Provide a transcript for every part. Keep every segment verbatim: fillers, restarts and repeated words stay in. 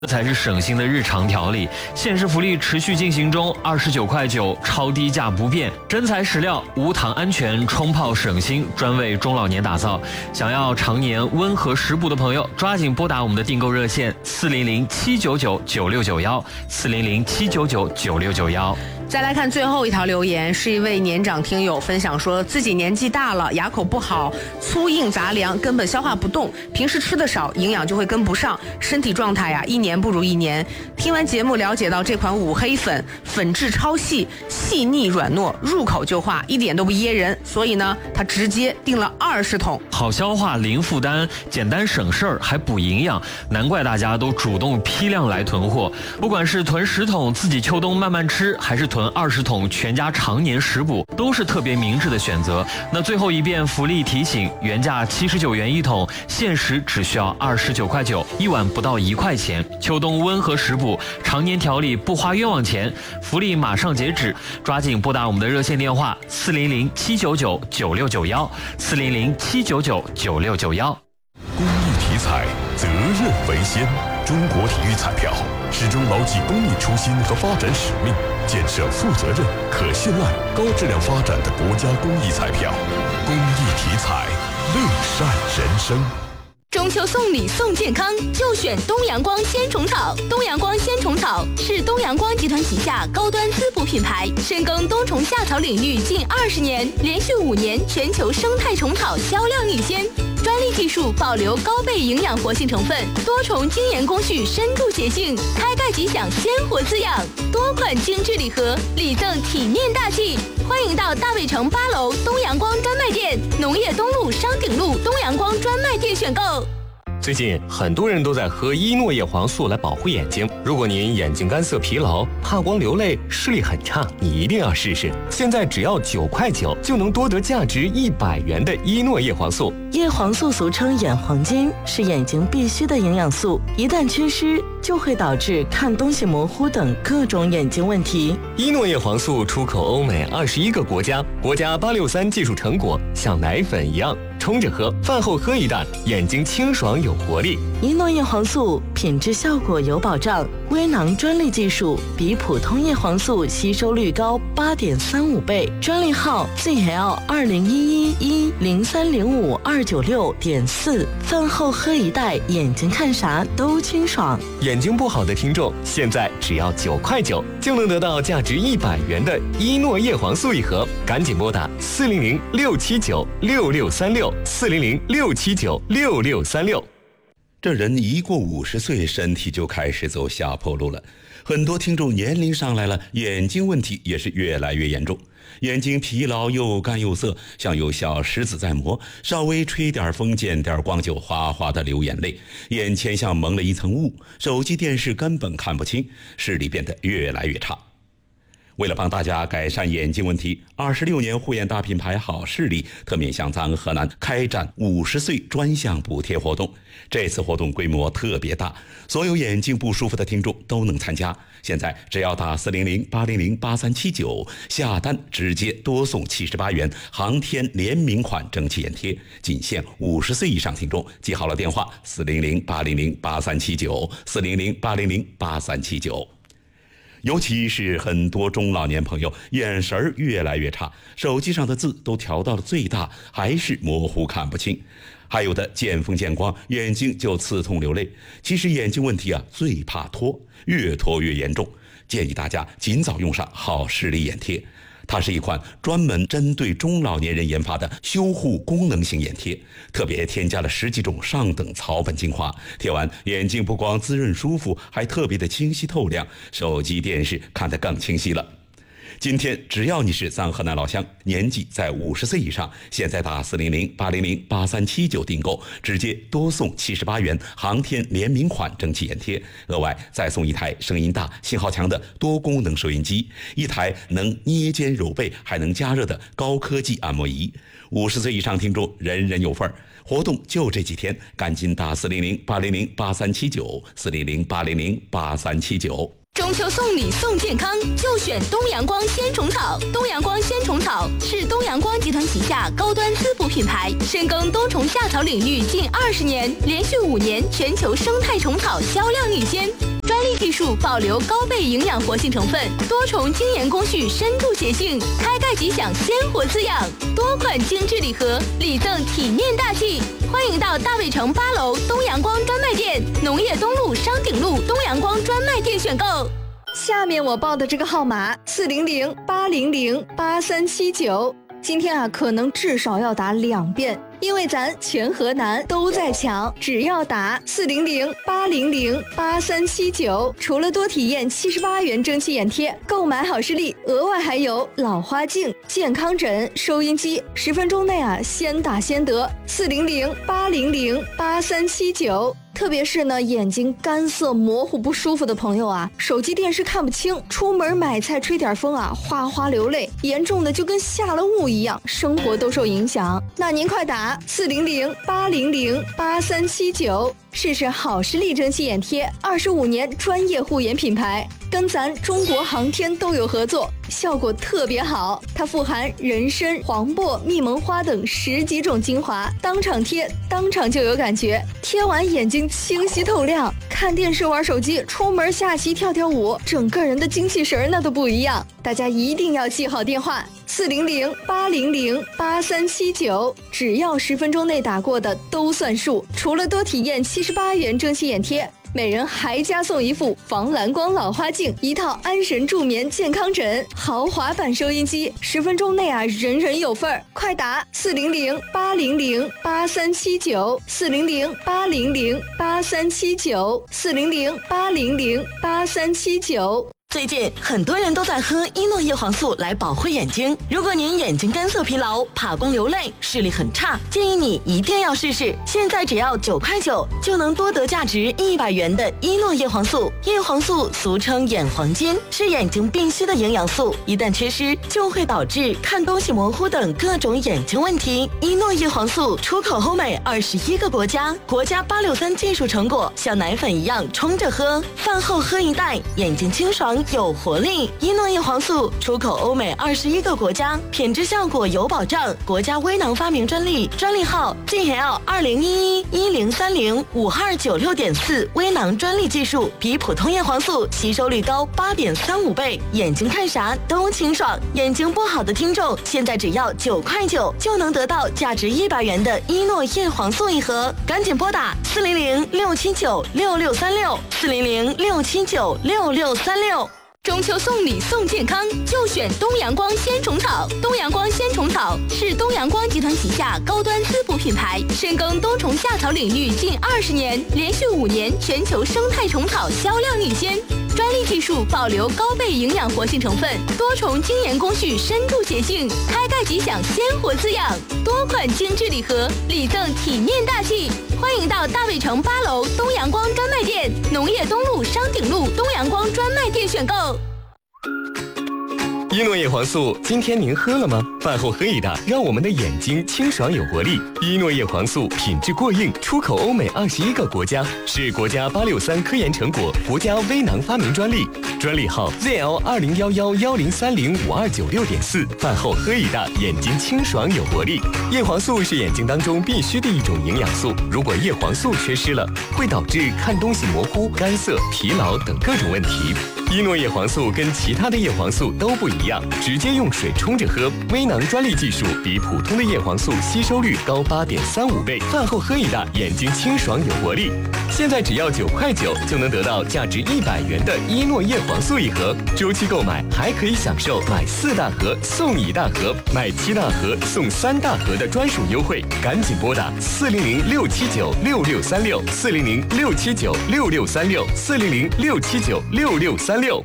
这才是省心的日常调理。限时福利持续进行中，二十九块九，超低价不变，真材实料，无糖安全，冲泡省心，专为中老年打造。想要常年温和食补的朋友，抓紧拨打我们的订购热线四零零七九九九六九幺四零零七九九九六九幺。 再来看最后一条留言，是一位年长听友分享说，自己年纪大了，牙口不好，粗硬杂粮，根本消化不动，平时吃的少，营养就会跟不上，身体状态呀、啊、一年不如一年。听完节目了解到这款五黑粉粉质超细，细腻软糯，入口就化，一点都不噎人，所以呢他直接订了二十桶。 好消化，零负担，简单省事儿，还补营养，难怪大家都主动批量来囤货。不管是囤十桶自己秋冬慢慢吃，还是囤二十桶全家常年食补，都是特别明智的选择。那最后一遍福利提醒，原价七十九元一桶，限时只需要二十九块九，一碗不到一块钱。秋冬温和食补，常年调理不花冤枉钱，福利马上截止，抓紧拨打我们的热线电话四零零七九九九六九幺四零零七九九九六九幺。 公益体彩，责任为先。中国体育彩票始终牢记公益初心和发展使命，建设负责任、可信赖、高质量发展的国家公益彩票。公益体彩，乐善人生。 中秋送礼送健康，就选东阳光鲜虫草。东阳光鲜虫草是东阳光集团旗下高端滋补品牌，深耕冬虫夏草领域近二十年，连续五年全球生态虫草销量领先。专利技术保留高倍营养活性成分，多重精研工序深度洁净，开盖即享鲜活滋养。多款精致礼盒，礼赠体面大气。欢迎到大卫城八楼东阳光专卖店、农业东路商鼎路东阳光专卖店选购。 最近很多人都在喝伊诺叶黄素来保护眼睛。如果您眼睛干涩疲劳、怕光流泪、视力很差，你一定要试试。现在只要九块九就能多得价值一百元的伊诺叶黄素。 叶黄素俗称眼黄金，是眼睛必需的营养素，一旦缺失就会导致看东西模糊等各种眼睛问题。 伊诺叶黄素出口欧美二十一个国家，国家八六三技术成果，像奶粉一样冲着喝，饭后喝一袋，眼睛清爽有活力。 伊诺叶黄素品质效果有保障，微囊专利技术，比普通叶黄素吸收率高八点三五倍，专利号 Z L 二零一一一零三零五二九六点四。饭后喝一袋，眼睛看啥都清爽。 眼睛不好的听众，现在只要九块九就能得到价值一百元的伊诺叶黄素一盒，赶紧拨打四零零六七九六六三六四零零六七九六六三六。 这人一过五十岁，身体就开始走下坡路了。很多听众年龄上来了，眼睛问题也是越来越严重，眼睛疲劳又干又涩，像有小石子在磨，稍微吹点风见点光就哗哗的流眼泪，眼前像蒙了一层雾，手机电视根本看不清，视力变得越来越差。为了帮大家改善眼睛问题，二十六年护眼大品牌好视力特面向咱河南开展五十岁专项补贴活动。这次活动规模特别大，所有眼睛不舒服的听众都能参加。现在只要打四零零八零零八三七九下单，直接多送七十八元航天联名款蒸汽眼贴，仅限五十岁以上听众。记好了电话：四零零八零零八三七九四零零八零零八三七九。尤其是很多中老年朋友眼神越来越差，手机上的字都调到了最大，还是模糊看不清。还有的见风见光，眼睛就刺痛流泪。其实眼睛问题啊，最怕拖，越拖越严重。建议大家尽早用上好视力眼贴。它是一款专门针对中老年人研发的修护功能型眼贴，特别添加了十几种上等草本精华，贴完眼睛不光滋润舒服，还特别的清晰透亮，手机电视看得更清晰了。今天只要你是咱河南老乡，年纪在五十岁以上，现在打四零零八零零八三七九订购，直接多送七十八元航天联名款蒸汽眼贴，额外再送一台声音大、信号强的多功能收音机，一台能捏肩揉背还能加热的高科技按摩仪。五十岁以上听众人人有份儿， 活动就这几天，赶紧打四零零八零零八三七九四零零八零零八三七九。 中秋送礼送健康，就选东阳光鲜虫草。东阳光鲜虫草是东阳光集团旗下高端滋补品牌，深耕冬虫夏草领域近二十年，连续五年全球生态虫草销量领先。专利技术保留高倍营养活性成分，多重精研工序深度协性，开盖即享鲜活滋养。多款精致礼盒，礼赠体面大气。欢迎到大卫城八楼东阳光专卖店、农业东路商鼎路东阳光专卖店选购。 下面我报的这个号码四零零八零零八三七九，今天啊可能至少要打两遍，因为咱全河南都在抢，只要打四零零八零零八三七九，除了多体验七十八元蒸汽眼贴，购买好视力额外还有老花镜、健康枕、收音机，十分钟内啊先打先得。四零零八零零八三七九。特别是呢，眼睛干涩模糊不舒服的朋友啊，手机电视看不清，出门买菜吹点风啊，哗哗流泪，严重的就跟下了雾一样，生活都受影响。那您快打四零零八零零八三七九，试试好视力蒸汽眼贴，二十五年专业护眼品牌，跟咱中国航天都有合作，效果特别好。它富含人参、黄柏、蜜蒙花等十几种精华，当场贴，当场就有感觉，贴完眼睛清晰透亮，看电视玩手机，出门下棋跳跳舞，整个人的精气神那都不一样。大家一定要记好电话四零零八零零八三七九，只要十分钟内打过的都算数。除了多体验七十八元蒸汽眼贴，每人还加送一副防蓝光老花镜，一套安神助眠健康枕，豪华版收音机，十分钟内啊人人有份儿。快打四零零八零零八三七九，四零零八零零八三七九，四零零八零零八三七九。 最近很多人都在喝伊诺叶黄素来保护眼睛。如果您眼睛干涩疲劳、怕光流泪、视力很差，建议你一定要试试。现在只要九块九就能多得价值一百元的伊诺叶黄素。叶黄素俗称眼黄金，是眼睛必需的营养素，一旦缺失就会导致看东西模糊等各种眼睛问题。伊诺叶黄素出口欧美二十一个国家，国家八六三技术成果，像奶粉一样冲着喝，饭后喝一袋，眼睛清爽有活力。伊诺叶黄素出口欧美二十一个国家，品质效果有保障，国家微囊发明专利，专利号 G L 二零一一一零三零五二九六点四，微囊专利技术，比普通叶黄素吸收率高八点三五倍，眼睛看啥都清爽。眼睛不好的听众，现在只要九块九就能得到价值一百元的伊诺叶黄素一盒，赶紧拨打四零零六七九六六三六四零零六七九六六三六。 中秋送礼送健康，就选东阳光鲜虫草。东阳光鲜虫草是东阳光集团旗下高端滋补品牌，深耕冬虫夏草领域近二十年，连续五年全球生态虫草销量领先。专利技术保留高倍营养活性成分，多重精研工序深度协性，开盖即享鲜活滋养。多款精致礼盒，礼赠体面大气。欢迎到大卫城八楼东阳光专卖店、农业东路商鼎路东阳光专卖店选购。 伊诺叶黄素，今天您喝了吗？饭后喝一袋，让我们的眼睛清爽有活力。伊诺叶黄素品质过硬，出口欧美二十一个国家，是国家八六三科研成果，国家微囊发明专利，专利号 Z L 二零一一一零三零五二九六点四。饭后喝一袋，眼睛清爽有活力。叶黄素是眼睛当中必须的一种营养素，如果叶黄素缺失了，会导致看东西模糊、干涩、疲劳等各种问题。伊诺叶黄素跟其他的叶黄素都不一样，直接用水冲着喝，微囊专利技术，比普通的叶黄素吸收率高八点三五倍。饭后喝一袋，眼睛清爽有活力。现在只要九块九就能得到价值一百元的伊诺叶黄素一盒，周期购买还可以享受买四大盒送一大盒，买七大盒送三大盒的专属优惠。赶紧拨打四零零六七九六六三六四零零六七九六六三六四零零六七九六六三六。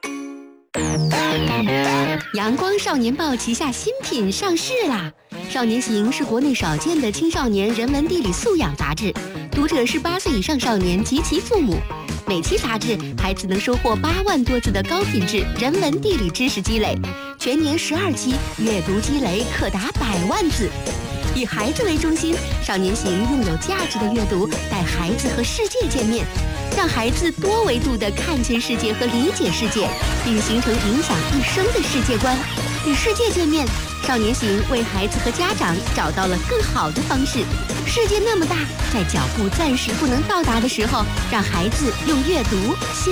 阳光少年报旗下新品上市啦！少年行是国内少见的青少年人文地理素养杂志，读者是八岁以上少年及其父母。每期杂志，孩子能收获八万多字的高品质人文地理知识积累，全年十二期，阅读积累可达百万字。 以孩子为中心，少年行用有价值的阅读带孩子和世界见面，让孩子多维度地看见世界和理解世界，并形成影响一生的世界观。与世界见面，少年行为孩子和家长找到了更好的方式。世界那么大，在脚步暂时不能到达的时候，让孩子用阅读